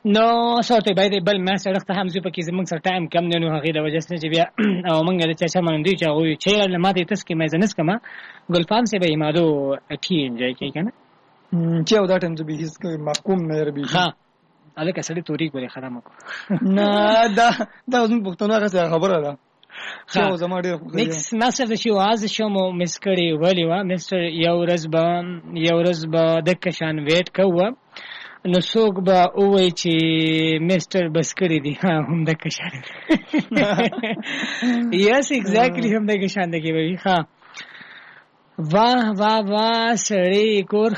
نو شورته باید بل ما سره ته هم زو پکې زمونږ سره ټایم کم نه نو هغه د وجه څخه چې بیا او مونږ د چا منندوی چې هغه چې له ماته تاسو کې مزنس کما ګلفام سه به مادو اکی انجوای کوي کنه چې او دا ټیم ته به هیڅ محکوم نه ربي ها الکه سړی توري ګوري خراب کو نه دا زموږ پښتون هغه خبره ده چې زما ډیر خوښ نیکس ماستر د شو از شو مو مس کړی ولی وا مستر یو ورځ به د کشان ویټ کوه نو څوک به وایي چې مستر بس کړی دی ها هم د کشان یس ایگزیکټلی هم د کشان دی وی ها واه سړی کور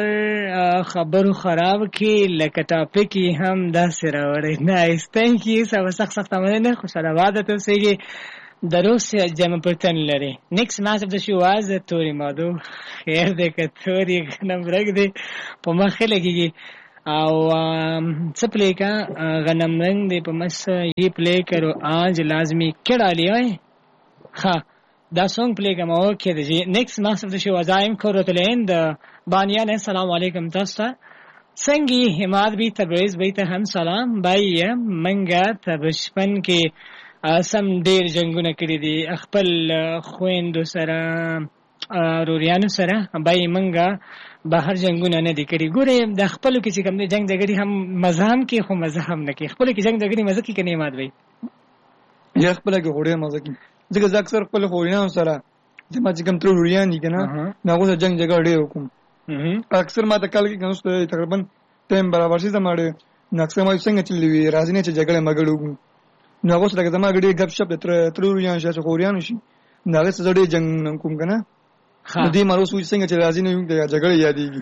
خبرو خراب کی لکه ټاپک هم دا سره وړي نایس تhank you سخت مننه خوشاله واده ته سیږي دروس جمع پرتن لري نیکس ماس اف د شو واز توري مادو خیر دې کتوري غنم رګ دې په مخه لګيږي او سپلے کا غنم رنگ دے پمس یہ پلے کرو آج لازمی کڑا لیا ہے ہاں دا سونگ پلے کا مو کے دی نیکسٹ ماس اف د شو ازایم کورت لیند بانیان السلام علیکم تاستا سنگی حماد بھی تبریز بھی ته هم سلام بھائی منګه تبشپن کې سم ډیر جنگونه کړی دي خپل خويندو سره روریانو سره بھائی منګه بهر جنگونه نه دي کړی ګوره د خپل کې چې کوم جنگ جګړې هم مزهم کې خو مزهم نه کې خپل کې جنگ جګړې مزه کې کني مات وي یا خپل کې غوړې مزه کې ځکه اکثر خپل خوینانو سره چې ما چې کوم تر روریان دي کنه ناغه جنگ جګړې وکم اکثر ما د کال کې کنه تقریبا ټیم برابر شي زماړي نقصه ما څنګه چلی وی راځي نه چې جګړه مګړو ناغه سره زما غړي غب شپ تر روریان شې خوریانو شي ناغه سره ډېر جنگ کوم کنه دې مارو سوي څنګه چې راځي نه یو د جګړې یادېږي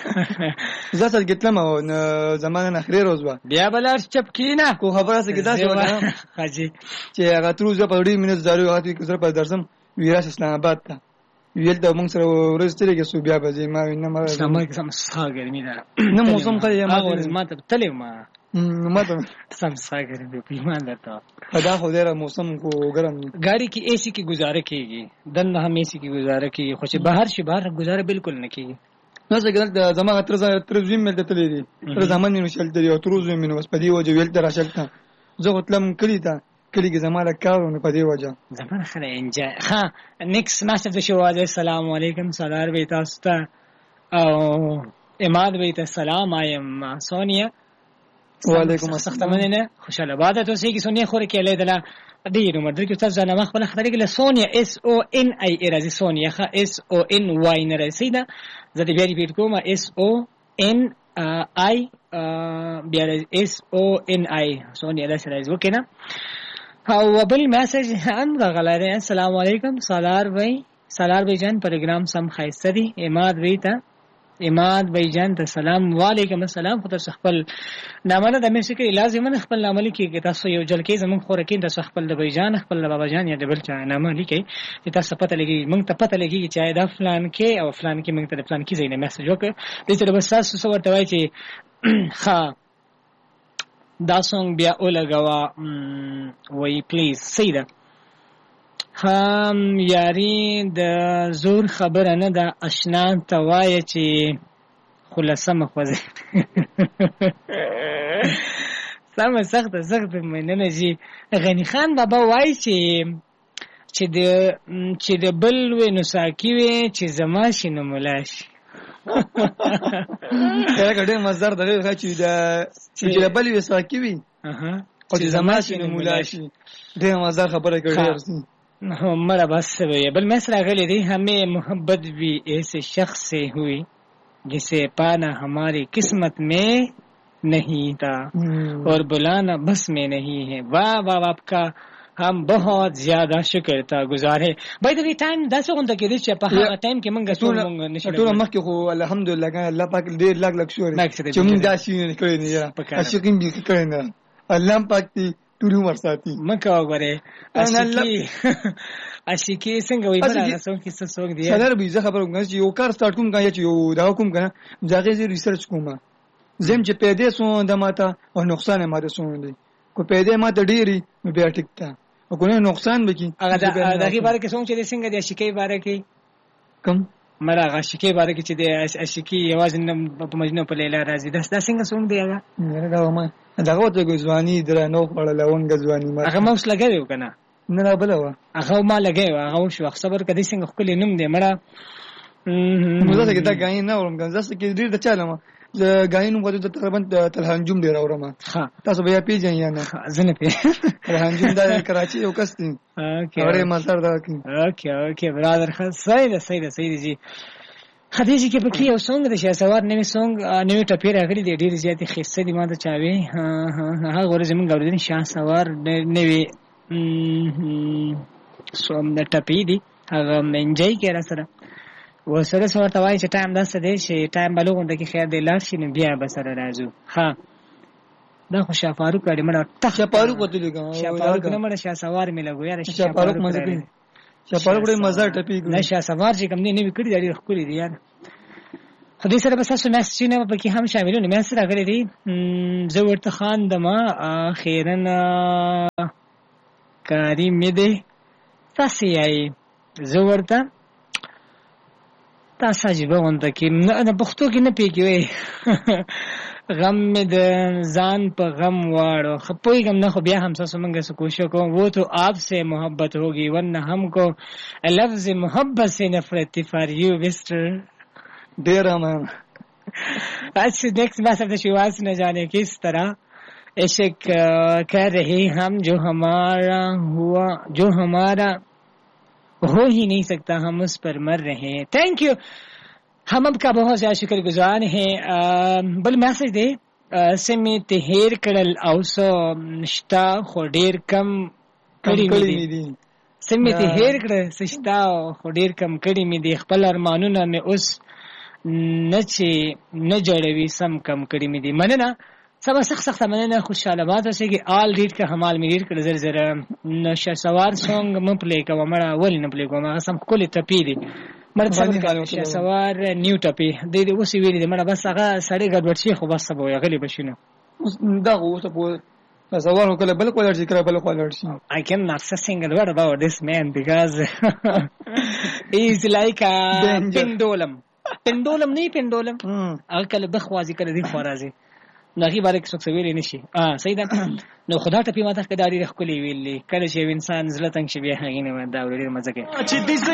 زه سره ګټلم زمانه نخري روز وا بیا بلار چپ کینا کو خبره څه کېدا شو حاجی چې هغه تروزه په ډېر مینځ زارو هاتي کسر په درسم ویراس اسلام آباد ته ویل دا موږ سره ورستره کې سو بیا به ما وینم سم څه ګرمي ده نه موسم خو یې ما ته تلې ما ته سم څه ګرمي په ایمان ده خدا خو دې موسم کو ګرم गाड़ी की एसी की गुजारा कीगी दन हम एसी की गुजारा की खुश बाहर से बाहर गुजारा बिल्कुल न कीगी نو څنګه د زما تر زویم مل دتلې دي تر زمان مینو شل دی او تر زویم مینو بس پدی وجه ویل تر شلته زه غتلم کلی ته کلی کې زما له کارونه پدی وجه زما خره انجا ها نیکس ماستر د شو واځ السلام علیکم سلام وی تاسو ته او اماد وی ته سلام ایم سونیا وعلیکم السلام مننه خوشاله باده ته سې کی سونیا خور کې لیدله ډیر مدر کې تاسو نه مخ بل خبرې کې سونیا اس او ان ای ارازي سونیا خ اس او ان وای نه رسیدا زه دې بیا ریپیټ کوم اس او ان ای بیا اس او ان ای سونیا دا سره وکړه او بل میسج هم راغلی السلام علیکم سالار بھائی جان پروګرام سم خایسته دي اماد بھائی جان ته سلام وعلیکم السلام خو تاسو خپل نامه د مې کې لازم نه خپل نامه لیکي تاسو یو جل کې زمون خور کې تاسو خپل د بھائی جان خپل د بابا جان یا د بل چا نامه لیکي چې تاسو پته لګي موږ ته پته لګي چې دا فلان کې او فلان کې موږ ته فلان کې زینه میسج وکړه د دې بس تاسو ورته وایي چې ها دا سونګ بیا ولګوا وای پلیز سیدا هم یاری د زور خبره نه د آشنا توای چې خلاصه مخوځي سم سخت مننه جی غنی خان بابا وای چې د بل و نو ساکی وي چې زما شنو ملاش دا ګډه مزدار دغه چې د بل و ساکی وي او چې زما شنو ملاش دې مزدار خبره کوي हमारा बस है बल मैसरा गले दी हमें मोहब्बत भी ऐसे शख्स से हुई जिसे पाना हमारी किस्मत में नहीं था और बुलाना बस में नहीं है वाह वाह आपका हम बहुत ज्यादा शुक्र था गुजारे भाई द टाइम 10 घंटा के दिस په هغه ټایم کې مونږ ټول مخکې خو الحمدلله کنه الله پاک دې لاک شو چې مونږ داسې نه کړی نه یا اشکین به کړی نه الله پاک دې ټول عمر ساتي مکه وګوره اشکی څنګه وي بل تاسو کې څه څوک دی سره به زه خبرم چې یو کار سٹارټ کوم کنه چې یو دا کوم کنه ځکه زه ریسرچ کوم زم چې پیدا سو د ماته او نقصان ماته سو دی کو پیدا ماته ډیری نو بیا ټیک تا او کو نه نقصان وکي هغه دغه باره کې څنګه چې څنګه د اشکی باره کې کم مړه عاشقي باره کې چې د عاشقي یوازې نه په مجنون په لیلا راځي دا څنګه سونګ دی هغه دا ما دغه ته ځواني درنو خړل اونګه ځواني ما هغه موس لګیو کنه نه بل و هغه ما لګیو هغه شو خبر کدي څنګه خپل نوم دی مړه مزه کې دا غاین نه ورم ګنځه کې ډیر د چاله ما غاین وو د تقریبا تلهنجوم ډیر اورم تاسو بیا پیژن یا نه زنه پی تلهنجوم د کراچي یو کس دی اوره مزار دا کی اوکې برادر صحیح جی خدیجه کې پکې یو سونګ د شهسوار نوې سونګ نوې ټپی راغلي دی ډیر زیاتې خسته دي ما ته چاوي هغه ورځ موږ غوړېدل شهسوار نوې سوم د ټپی دی هغه منځي کې را سره وسره سره توای چې ټایم داسې دی چې ټایم بلوغونده کې خیر دی لاړ شي نو بیا به سره راځو ها دا خو شاه فاروق اړې مړه شاه فاروق وته لګا شاه فاروق نه مړه شاه سوار مې لګو یار شاه فاروق مزه کوي شاه فاروق ډېر مزه ټپی کوي نه شاه سوار چې کوم نه وکړي ډېر خوري دي یار خو دې سره بس تاسو میسج نه په کې هم شاملونه مې سره غلي دي زه ورته خان دما اخیرا کاری مې دې تاسو یې زه ورته تاسو جيبه وانت کې نه پښتو کې نه پیګوي غم میں د ځان په غم واړو خپوي غم نه خو بیا هم تاسو موږ څه کوشش کوو وہ تو آپ سے محبت ہوگی ورنہ ہم کو لفظ محبت سے نفرت تھی فار یو وسٹر ډیر هم اچھا نیکسٹ میسج د شواس نه جانے کس طرح عشق کر رہے ہم جو ہمارا ہو ہی نہیں سکتا ہم اس پر مر رہے ہیں تھینک یو ہم اب کا بہت زیادہ شکر گزار ہیں بل میسج دے سمی تهیر کړل او سو نشتا خو ډیر کم کړي مې دي سمی تهیر کړل سشتا خو ډیر کم کړي مې دي خپل ارمانونه مې اوس نه جوړوي سم کم کړي مې دي مننه سبا سخت مننه خوشاله باد اوسه کې آل ریډ کا همال مې ریډ کړ زر نشه سوار سونګ م پلی کوم مړه ول نه پلی کوم هغه سم کولې ټپی دي مړه شه سوار نیو ټپی د دې اوسې ویلې دي مړه بس هغه سړی ګډوډ شي خو بس سبا غلی بشینه دا اوسه په سوار وکړه بل کولر ذکر بل کولر شي I can not say a single word about this man because he is like a pendulum هغه کله بخوازي کله دی خوازي نغي باره کې څوک ویلې نشي صحیح ده نو خدا ته په ماته کې داري رخ کولې ویلې کله چې انسان زړه تنګ شي بیا هغه نه دا ډېر مزه کوي